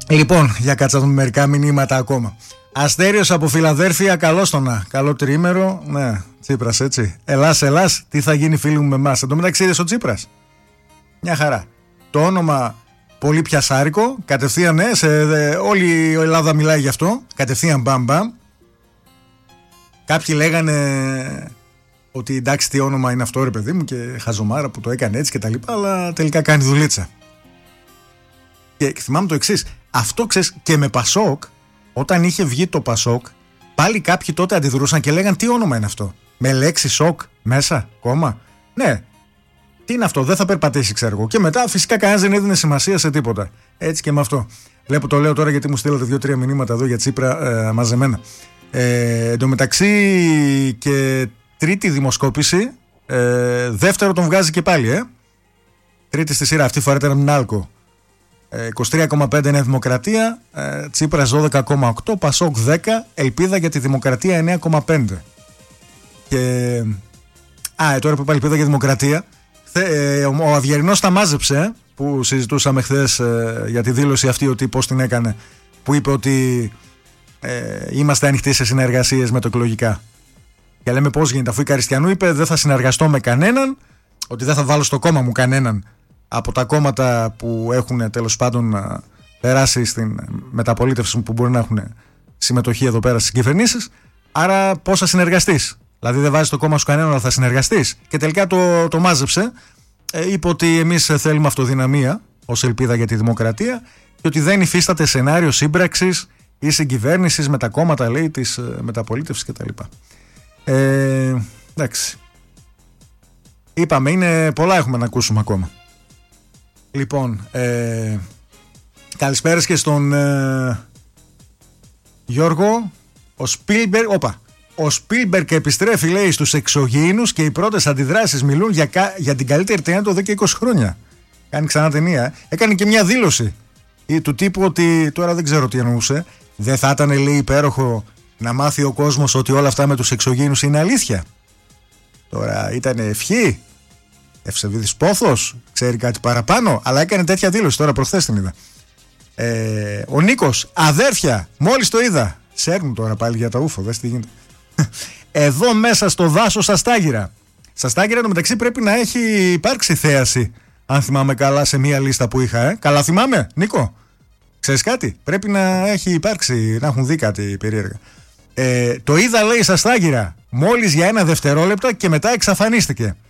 Λοιπόν, για κάτσα δούμε μερικά μηνύματα ακόμα. Αστέριος από Φιλαδέλφια, καλώς το να. Καλό τριήμερο. Ναι, Τσίπρας, έτσι. Ελλάς, τι θα γίνει, φίλοι μου, με εμάς. Εν τω μεταξύ, είδες ο Τσίπρας. Μια χαρά. Το όνομα πολύ πιασάρικο. Κατευθείαν, ναι, όλη η Ελλάδα μιλάει γι' αυτό. Κατευθείαν μπαμ. Κάποιοι λέγανε ότι εντάξει, τι όνομα είναι αυτό, ρε παιδί μου, και χαζομάρα που το έκανε έτσι και τα λοιπά, αλλά τελικά κάνει δουλίτσα. Και θυμάμαι το εξής. Αυτό ξέρεις, και με Πασόκ, όταν είχε βγει το Πασόκ, πάλι κάποιοι τότε αντιδρούσαν και λέγαν τι όνομα είναι αυτό. Με λέξη σοκ μέσα, κόμμα. Ναι, τι είναι αυτό, δεν θα περπατήσει, ξέρω εγώ. Και μετά φυσικά κανένας δεν έδινε σημασία σε τίποτα. Έτσι και με αυτό. Βλέπω, το λέω τώρα γιατί μου στείλατε 2-3 μηνύματα εδώ για Τσίπρα μαζεμένα. Εν τω μεταξύ και τρίτη δημοσκόπηση, δεύτερο τον βγάζει και πάλι, τρίτη στη σειρά, αυτή φορά ήταν Άλκο. 23,5 Νέα Δημοκρατία, Τσίπρας 12,8, Πασόκ 10, Ελπίδα για τη Δημοκρατία 9,5. Και τώρα που είπα Ελπίδα για τη Δημοκρατία, ο Αυγερινός τα μάζεψε, που συζητούσαμε χθες για τη δήλωση αυτή, ότι πώς την έκανε, που είπε ότι είμαστε ανοιχτοί σε συνεργασίες με το εκλογικά. Και λέμε πώς γίνεται, αφού η Καριστιανού είπε δεν θα συνεργαστώ με κανέναν, ότι δεν θα βάλω στο κόμμα μου κανέναν από τα κόμματα που έχουν τέλος πάντων περάσει στην μεταπολίτευση, που μπορεί να έχουν συμμετοχή εδώ πέρα στις κυβερνήσεις. Άρα πώς θα συνεργαστείς? Δηλαδή δεν βάζεις το κόμμα σου κανέναν, αλλά θα συνεργαστείς. Και τελικά το μάζεψε. Είπε ότι εμείς θέλουμε αυτοδυναμία ως Ελπίδα για τη Δημοκρατία και ότι δεν υφίσταται σενάριο σύμπραξης ή συγκυβέρνησης με τα κόμματα, λέει, της μεταπολίτευσης κτλ. Εντάξει. Είπαμε, πολλά έχουμε να ακούσουμε ακόμα. Λοιπόν, καλησπέρας και στον Γιώργο. Ο Σπίλμπεργκ επιστρέφει, λέει, στους εξωγήινους και οι πρώτες αντιδράσεις μιλούν για την καλύτερη ταινία του εδώ και 20 χρόνια. Κάνει ξανά ταινία. Έκανε και μια δήλωση του τύπου ότι, τώρα δεν ξέρω τι εννοούσε, δεν θα ήταν, λέει, υπέροχο να μάθει ο κόσμος ότι όλα αυτά με τους εξωγήινους είναι αλήθεια? Τώρα ήταν ευχή, ευσεβίδης πόθος, ξέρει κάτι παραπάνω, αλλά έκανε τέτοια δήλωση τώρα, προχθές την είδα. Ο Νίκος, αδέρφια, μόλις το είδα. Σέρνουν τώρα πάλι για τα ούφο, δες τι γίνεται. Εδώ μέσα στο δάσος στα Στάγυρα. Στα Στάγυρα εντωμεταξύ πρέπει να έχει υπάρξει θέαση, αν θυμάμαι καλά, σε μία λίστα που είχα. Καλά θυμάμαι, Νίκο? Ξέρεις κάτι? Πρέπει να έχει υπάρξει, να έχουν δει κάτι περίεργα. Το είδα, λέει, στα Στάγυρα μόλις για 1 δευτερόλεπτο και μετά εξαφανίστηκε.